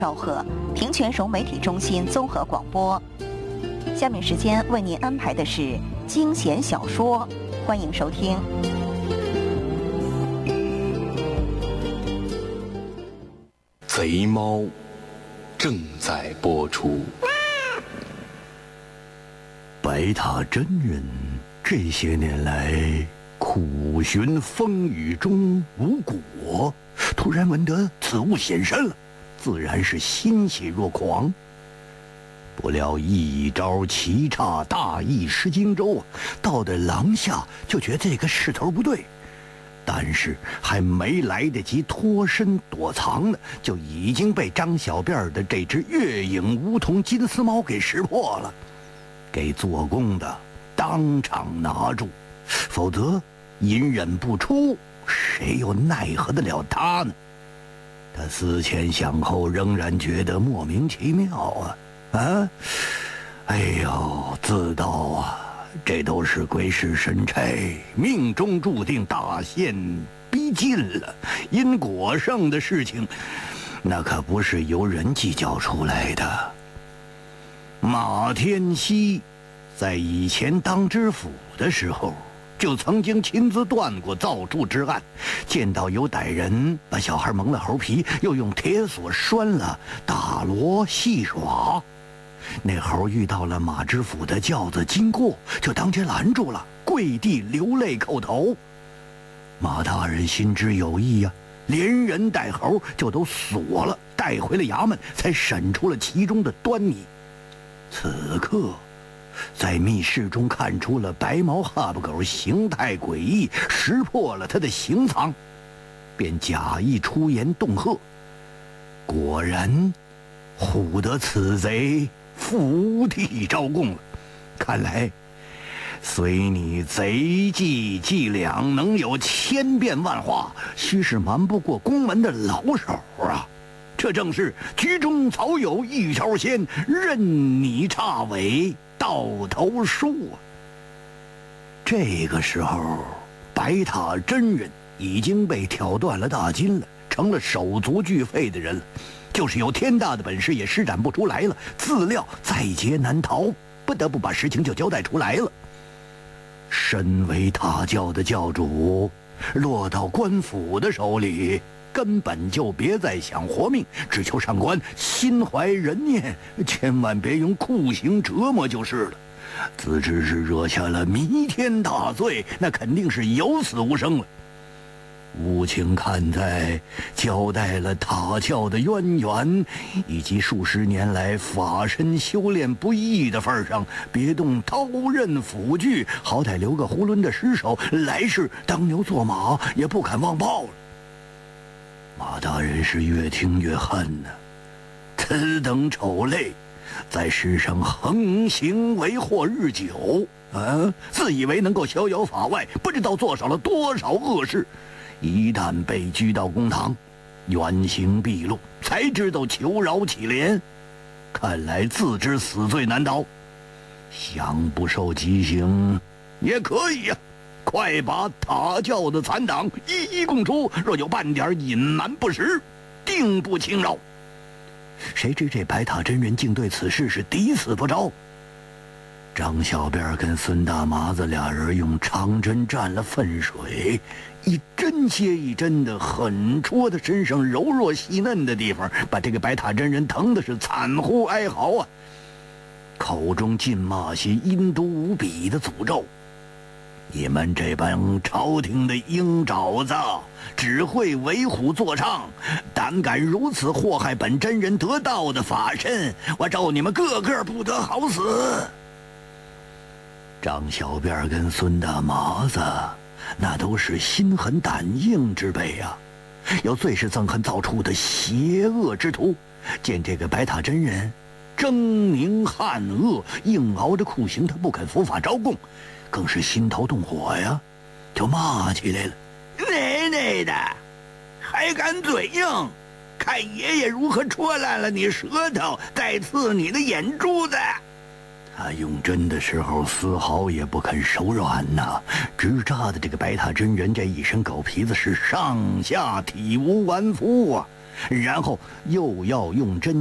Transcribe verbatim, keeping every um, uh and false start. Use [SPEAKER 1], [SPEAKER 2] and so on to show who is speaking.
[SPEAKER 1] 昭和平泉省媒体中心综合广播。下面时间为您安排的是惊险小说，欢迎收听。
[SPEAKER 2] 贼猫正在播出。
[SPEAKER 3] 白塔真人这些年来苦寻风雨中无果，突然闻得此物显身了，自然是欣喜若狂。不料一招棋差，大意失荆州，到了廊下就觉得这个势头不对，但是还没来得及脱身躲藏呢，就已经被张小辫的这只月影梧桐金丝猫给识破了，给做工的当场拿住，否则隐忍不出，谁又奈何得了他呢？他思前想后，仍然觉得莫名其妙啊啊！哎呦，自道啊，这都是鬼使神差，命中注定，大限逼近了，因果上的事情，那可不是由人计较出来的。马天锡在以前当知府的时候，就曾经亲自断过造处之案，见到有歹人把小孩蒙了猴皮，又用铁锁拴了，打锣戏耍。那猴遇到了马知府的轿子经过，就当街拦住了，跪地流泪叩头。马大人心知有意呀、啊，连人带猴就都锁了，带回了衙门，才审出了其中的端倪。此刻在密室中看出了白毛哈巴狗形态诡异，识破了他的行藏，便假意出言恫吓。果然唬得此贼伏地招供了。看来随你贼计伎俩能有千变万化，须是瞒不过宫门的老手啊！这正是局中早有一招先，任你插尾到头书啊！这个时候，白塔真人已经被挑断了大筋了，成了手足俱废的人了。就是有天大的本事也施展不出来了，自料在劫难逃，不得不把实情就交代出来了。身为塔教的教主，落到官府的手里，根本就别再想活命，只求上官，心怀人念，千万别用酷刑折磨就是了。自知是惹下了弥天大罪，那肯定是有死无生了。无情看在交代了塔教的渊源，以及数十年来法身修炼不易的份上，别动刀刃斧锯，好歹留个囫囵的尸首，来世当牛做马也不敢妄报了。马大人是越听越恨呢、啊，此等丑类在世上横行为祸日久啊，自以为能够逍遥法外，不知道做少了多少恶事。一旦被拘到公堂，原形毕露，才知道求饶乞怜，看来自知死罪难逃，想不受极刑也可以呀、啊。快把塔教的残党一一供出，若有半点隐瞒不实，定不轻饶。谁知这白塔真人竟对此事是抵死不招。张小辫跟孙大麻子俩人用长针蘸了粪水，一针接一针的狠戳他身上柔弱细嫩的地方，把这个白塔真人疼的是惨呼哀嚎啊，口中尽骂些阴毒无比的诅咒。你们这帮朝廷的鹰爪子，只会为虎作伥，胆敢如此祸害本真人得道的法身，我咒你们个个不得好死。张小辫跟孙大麻子那都是心狠胆硬之辈啊，有最是憎恨造处的邪恶之徒，见这个白塔真人狰狞悍恶，硬熬着酷刑他不肯伏法招供，更是心头动火呀，就骂起来了：奶奶的，还敢嘴硬，看爷爷如何戳烂了你舌头，再刺你的眼珠子。他用针的时候丝毫也不肯手软呐，直扎的这个白塔真人这一身狗皮子是上下体无完肤啊！ 然后又要用针